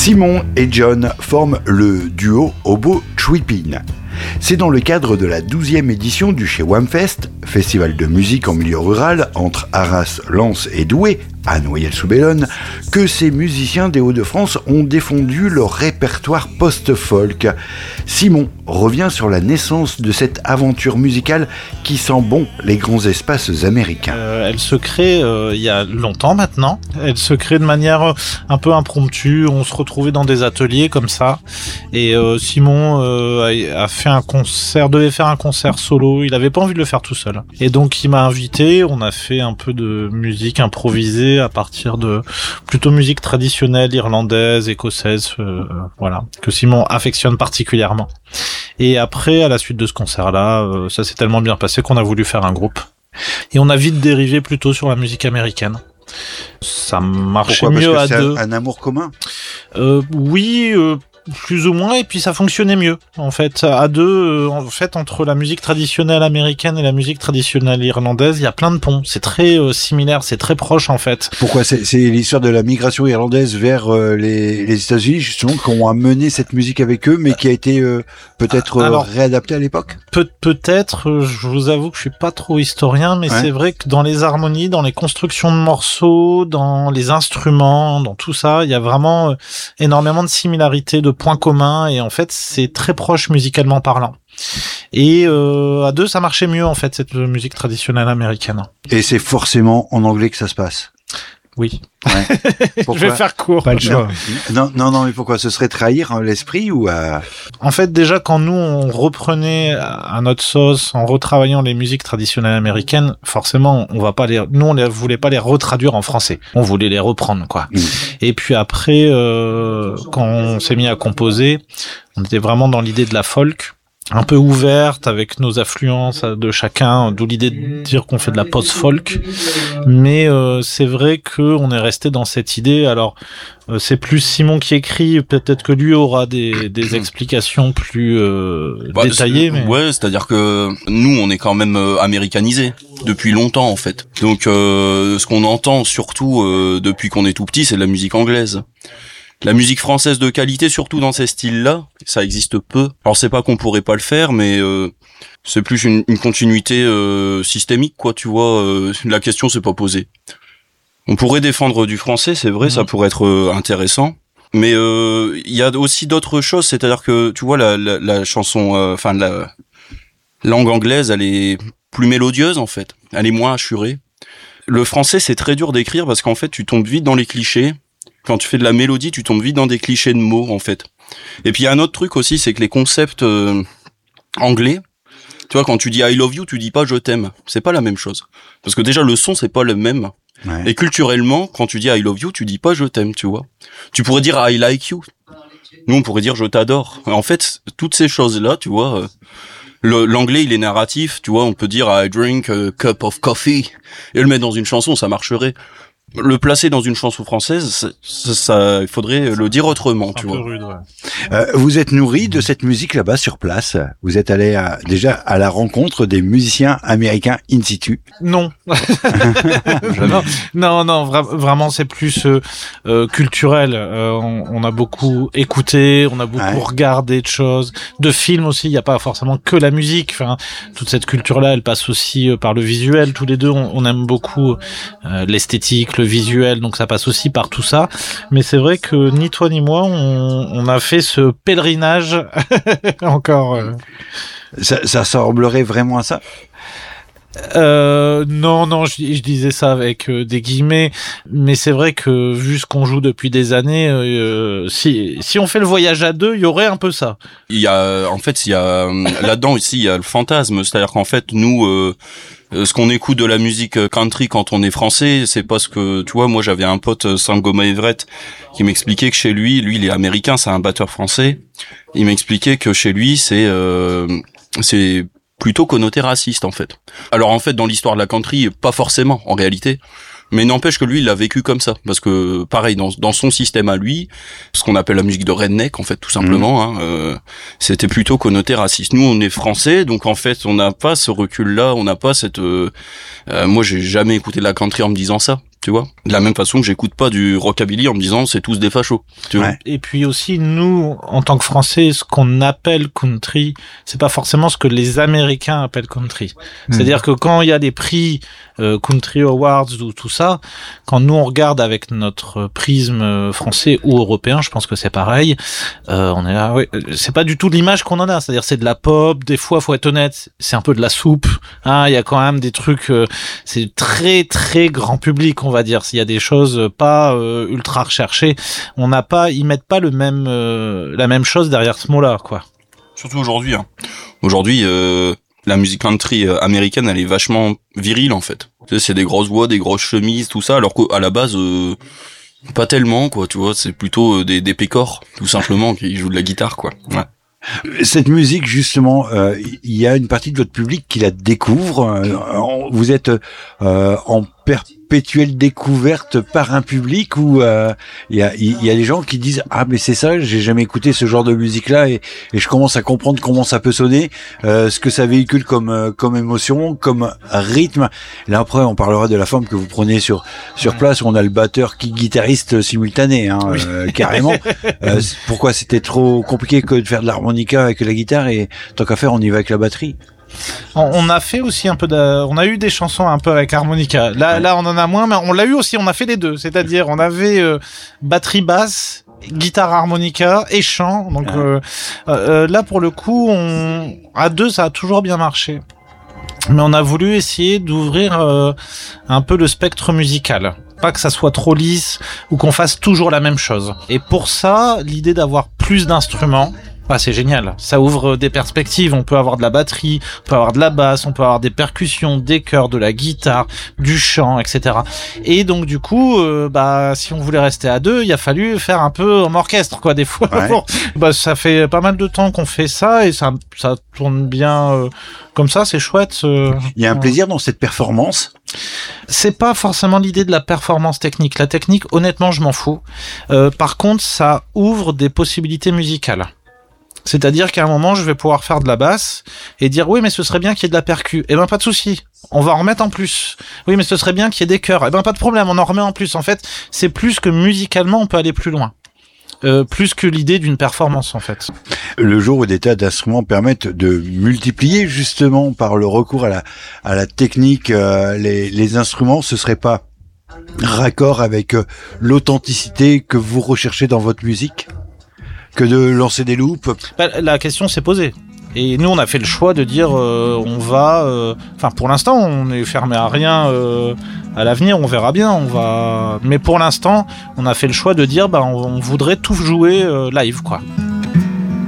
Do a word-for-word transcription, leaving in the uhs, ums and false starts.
Simon et John forment le duo Hobo Trippin'. C'est dans le cadre de la douzième édition du Chewamfest, festival de musique en milieu rural entre Arras, Lens et Douai, à Noyelles-sous-Bellone, que ces musiciens des Hauts-de-France ont défendu leur répertoire post-folk. Simon revient sur la naissance de cette aventure musicale qui sent bon les grands espaces américains. Euh, elle se crée euh, il y a longtemps maintenant. Elle se crée de manière un peu impromptue. On se retrouvait dans des ateliers comme ça. Et euh, Simon euh, a, a fait un concert, devait faire un concert solo. Il avait pas envie de le faire tout seul. Et donc il m'a invité. On a fait un peu de musique improvisée à partir de plutôt musique traditionnelle irlandaise, écossaise, euh, voilà, que Simon affectionne particulièrement. Et après, à la suite de ce concert-là, euh, ça s'est tellement bien passé qu'on a voulu faire un groupe. Et on a vite dérivé plutôt sur la musique américaine. Ça marchait Pourquoi ? mieux Parce que à c'est deux. Un, un amour commun. Euh, oui. Euh, plus ou moins, et puis ça fonctionnait mieux en fait à deux. Euh, en fait, entre la musique traditionnelle américaine et la musique traditionnelle irlandaise, il y a plein de ponts. C'est très euh, similaire, c'est très proche en fait. Pourquoi ? c'est, c'est l'histoire de la migration irlandaise vers euh, les, les États-Unis justement qui ont amené cette musique avec eux, mais qui a été euh, peut-être euh, Alors, réadaptée à l'époque. Peut, peut-être. euh, Je vous avoue que je suis pas trop historien, mais Ouais. c'est vrai que dans les harmonies, dans les constructions de morceaux, dans les instruments, dans tout ça, il y a vraiment euh, énormément de similarités, de points communs, et en fait c'est très proche musicalement parlant. Et euh, à deux ça marchait mieux en fait, cette musique traditionnelle américaine. Et c'est forcément en anglais que ça se passe. Oui. Ouais. Je Pourquoi ? vais faire court. Pas le choix. Non, non, non, mais pourquoi ? Ce serait trahir hein, l'esprit ou à... En fait, déjà, quand nous, on reprenait à notre sauce, en retravaillant les musiques traditionnelles américaines, forcément, on va pas les, nous, on ne voulait pas les retraduire en français. On voulait les reprendre, quoi. Mmh. Et puis après, euh, quand on s'est mis à composer, on était vraiment dans l'idée de la folk, un peu ouverte avec nos affluences de chacun, d'où l'idée de dire qu'on fait de la post-folk. Mais euh, c'est vrai que on est resté dans cette idée. Alors euh, c'est plus Simon qui écrit, peut-être que lui aura des, des explications plus euh, Bah, détaillées. c'est- Mais... Ouais, c'est-à-dire que nous, on est quand même euh, américanisés depuis longtemps en fait. Donc, euh, ce qu'on entend surtout euh, depuis qu'on est tout petit, c'est de la musique anglaise. La musique française de qualité, surtout dans ces styles-là, ça existe peu. Alors c'est pas qu'on pourrait pas le faire, mais euh, c'est plus une, une continuité euh, systémique, quoi. Tu vois, euh, la question s'est pas posée. On pourrait défendre du français, c'est vrai, mmh. ça pourrait être euh, intéressant. Mais il euh, y a aussi d'autres choses, c'est-à-dire que tu vois la, la, la chanson, enfin euh, la langue anglaise, elle est plus mélodieuse en fait, elle est moins assurée. Le français, c'est très dur d'écrire parce qu'en fait, tu tombes vite dans les clichés. Quand tu fais de la mélodie, tu tombes vite dans des clichés de mots, en fait. Et puis, il y a un autre truc aussi, c'est que les concepts euh, anglais, tu vois, quand tu dis I love you, tu dis pas je t'aime. C'est pas la même chose. Parce que déjà, le son, c'est pas le même. Ouais. Et culturellement, quand tu dis I love you, tu dis pas je t'aime, tu vois. Tu pourrais dire I like you. Nous, on pourrait dire je t'adore. En fait, toutes ces choses-là, tu vois... Euh, Le, l'anglais, il est narratif, tu vois, on peut dire I drink a cup of coffee et le mettre dans une chanson, ça marcherait. Le placer dans une chanson française, ça, ça, ça il faudrait le dire autrement, tu vois. Rude, ouais. euh, vous êtes nourri de cette musique là-bas sur place. Vous êtes allé à, déjà à la rencontre des musiciens américains in situ. Non. non, non, non, vra- vraiment, c'est plus euh, euh, culturel. Euh, on, on a beaucoup écouté, on a beaucoup ouais. regardé de choses, de films aussi. Il n'y a pas forcément que la musique. Enfin, toute cette culture-là, elle passe aussi euh, par le visuel. Tous les deux, on, on aime beaucoup euh, l'esthétique, le visuel, donc ça passe aussi par tout ça. Mais c'est vrai que ni toi ni moi, on, on a fait ce pèlerinage encore. Euh... Ça, ça ressemblerait vraiment à ça? Euh, non, non, je, je disais ça avec euh, des guillemets, mais c'est vrai que vu ce qu'on joue depuis des années, euh, si si on fait le voyage à deux, il y aurait un peu ça. Il y a, en fait, il y a là-dedans ici, il y a le fantasme, c'est-à-dire qu'en fait, nous, euh, ce qu'on écoute de la musique country quand on est français, c'est parce que, tu vois, moi j'avais un pote Sangoma Everett qui m'expliquait que chez lui, lui il est américain, c'est un batteur français. Il m'expliquait que chez lui c'est euh, c'est plutôt connoté raciste en fait. Alors en fait dans l'histoire de la country, pas forcément en réalité, mais n'empêche que lui il l'a vécu comme ça, parce que pareil dans dans son système à lui, ce qu'on appelle la musique de redneck en fait tout simplement, mmh. hein, euh, c'était plutôt connoté raciste. Nous on est français, donc en fait on n'a pas ce recul là, on n'a pas cette. Euh, euh, moi j'ai jamais écouté de la country en me disant ça. Tu vois, de la même façon que j'écoute pas du rockabilly en me disant c'est tous des fachos. Tu vois. Ouais. Et puis aussi, nous, en tant que Français, ce qu'on appelle country, c'est pas forcément ce que les Américains appellent country. Mmh. C'est-à-dire que quand il y a des prix euh, Country Awards ou tout ça, quand nous on regarde avec notre prisme français ou européen, je pense que c'est pareil, euh, on est là, oui, c'est pas du tout l'image qu'on en a. C'est-à-dire c'est de la pop, des fois, faut être honnête, c'est un peu de la soupe. Hein, il y a quand même des trucs, euh, c'est très très grand public, on va dire. S'il y a des choses pas euh, ultra recherchées, on n'a pas, ils mettent pas le même, euh, la même chose derrière ce mot-là, quoi. Surtout aujourd'hui. Hein. Aujourd'hui, euh, la musique country américaine, elle est vachement virile en fait. Tu sais, c'est des grosses voix, des grosses chemises, tout ça, alors qu'à la base, euh, pas tellement, quoi. Tu vois, c'est plutôt des, des pécores, tout simplement, qui jouent de la guitare, quoi. Ouais. Cette musique, justement, il euh, y a une partie de votre public qui la découvre. Euh, vous êtes euh, en perpétuelle découverte par un public où il euh, y, a, y a des gens qui disent « Ah, mais c'est ça, j'ai jamais écouté ce genre de musique-là et, et je commence à comprendre comment ça peut sonner, euh, ce que ça véhicule comme euh, comme émotion, comme rythme. » Là, après, on parlera de la forme que vous prenez sur sur place où on a le batteur qui guitariste simultané, hein, oui. euh, carrément. Euh, pourquoi c'était trop compliqué que de faire de l'harmonica avec la guitare et tant qu'à faire, on y va avec la batterie. On a fait aussi un peu de, on a eu des chansons un peu avec harmonica. Là, ouais. là, on en a moins, mais on l'a eu aussi. On a fait les deux. C'est-à-dire, on avait euh, batterie basse, guitare harmonica et chant. Donc ouais. euh, euh, là, pour le coup, on, à deux, ça a toujours bien marché. Mais on a voulu essayer d'ouvrir euh, un peu le spectre musical. Pas que ça soit trop lisse ou qu'on fasse toujours la même chose. Et pour ça, l'idée d'avoir plus d'instruments. Ah, c'est génial. Ça ouvre des perspectives. On peut avoir de la batterie, on peut avoir de la basse, on peut avoir des percussions, des chœurs, de la guitare, du chant, et cetera. Et donc, du coup, euh, bah, si on voulait rester à deux, il a fallu faire un peu en orchestre, quoi, des fois. Ouais. Bon, bah, ça fait pas mal de temps qu'on fait ça et ça, ça tourne bien euh, comme ça. C'est chouette. Euh, il y a un plaisir dans cette performance. C'est pas forcément l'idée de la performance technique. La technique, honnêtement, je m'en fous. Euh, par contre, ça ouvre des possibilités musicales. C'est-à-dire qu'à un moment, je vais pouvoir faire de la basse et dire oui, mais ce serait bien qu'il y ait de la percu. Eh ben, pas de souci. On va en remettre en plus. Oui, mais ce serait bien qu'il y ait des chœurs. Eh ben, pas de problème. On en remet en plus. En fait, c'est plus que musicalement, on peut aller plus loin. Euh, plus que l'idée d'une performance, en fait. Le jour où des tas d'instruments permettent de multiplier, justement, par le recours à la, à la technique, euh, les, les instruments, ce serait pas raccord avec euh, l'authenticité que vous recherchez dans votre musique ? Que de lancer des loops. Bah, la question s'est posée. Et nous, on a fait le choix de dire, euh, on va... Enfin, euh, pour l'instant, on est fermé à rien. Euh, à l'avenir, on verra bien. On va. Mais pour l'instant, on a fait le choix de dire, bah, on, on voudrait tout jouer euh, live, quoi.